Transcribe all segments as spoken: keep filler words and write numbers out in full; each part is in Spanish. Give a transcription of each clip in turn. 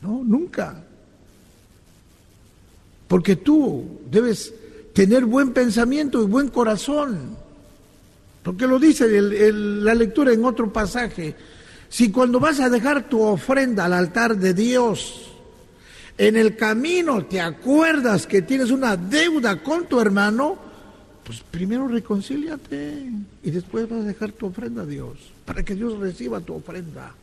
No, nunca. Porque tú debes tener buen pensamiento y buen corazón. Porque lo dice el, el, la lectura en otro pasaje. Si cuando vas a dejar tu ofrenda al altar de Dios, en el camino te acuerdas que tienes una deuda con tu hermano, pues primero reconcíliate y después vas a dejar tu ofrenda a Dios, para que Dios reciba tu ofrenda.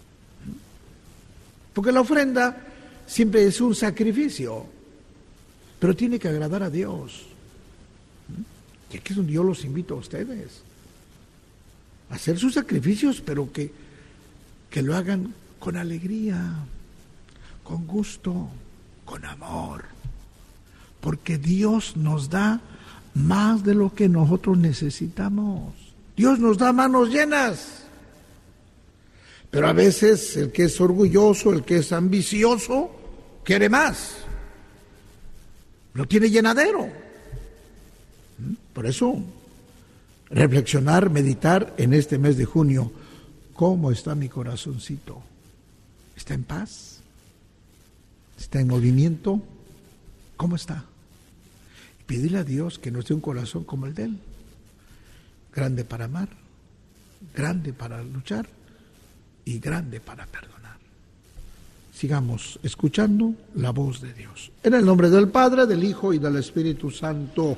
Porque la ofrenda siempre es un sacrificio, pero tiene que agradar a Dios. Y aquí es donde yo los invito a ustedes a hacer sus sacrificios, pero que, que lo hagan con alegría, con gusto, con amor, porque Dios nos da más de lo que nosotros necesitamos. Dios nos da manos llenas, pero a veces el que es orgulloso, el que es ambicioso, quiere más, no tiene llenadero. Por eso, reflexionar, meditar en este mes de junio, ¿cómo está mi corazoncito? ¿Está en paz? ¿Está en movimiento? ¿Cómo está? Y pedirle a Dios que nos dé un corazón como el de Él, grande para amar, grande para luchar y grande para perdonar. Sigamos escuchando la voz de Dios. En el nombre del Padre, del Hijo y del Espíritu Santo.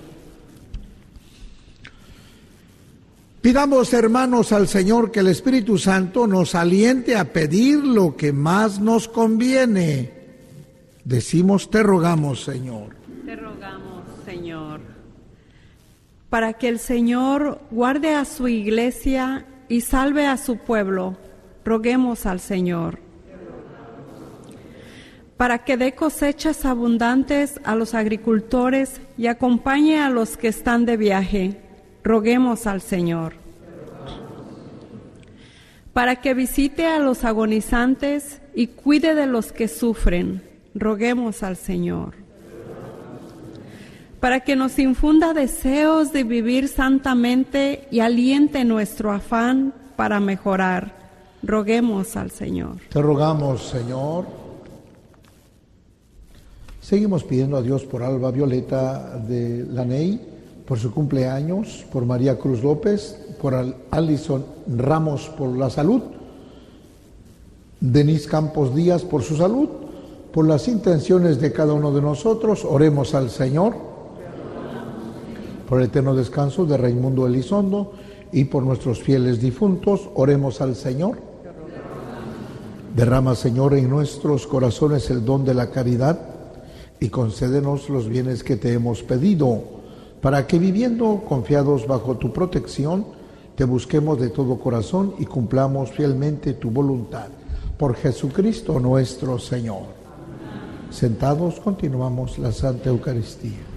Pidamos, hermanos, al Señor que el Espíritu Santo nos aliente a pedir lo que más nos conviene. Decimos, te rogamos, Señor. Te rogamos, Señor. Para que el Señor guarde a su iglesia y salve a su pueblo, roguemos al Señor. Para que dé cosechas abundantes a los agricultores y acompañe a los que están de viaje, roguemos al Señor. Para que visite a los agonizantes y cuide de los que sufren, roguemos al Señor. Para que nos infunda deseos de vivir santamente y aliente nuestro afán para mejorar, roguemos al Señor. Te rogamos, Señor. Seguimos pidiendo a Dios por Alba Violeta de Laney, por su cumpleaños, por María Cruz López, por Alison Ramos por la salud, Denise Campos Díaz por su salud, por las intenciones de cada uno de nosotros. Oremos al Señor, por el eterno descanso de Raimundo Elizondo y por nuestros fieles difuntos. Oremos al Señor. Derrama, Señor, en nuestros corazones el don de la caridad y concédenos los bienes que te hemos pedido, para que viviendo confiados bajo tu protección, te busquemos de todo corazón y cumplamos fielmente tu voluntad. Por Jesucristo nuestro Señor. Sentados continuamos la Santa Eucaristía.